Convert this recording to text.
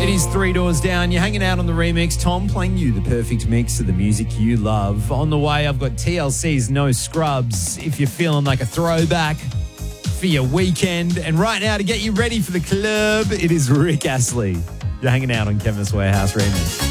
It is Three Doors Down. You're hanging out on the remix. Tom playing you the perfect mix of the music you love. On the way, I've got TLC's No Scrubs. If you're feeling like a throwback for your weekend. And right now, to get you ready for the club, it is Rick Astley. You're hanging out on Chemist Warehouse Remix.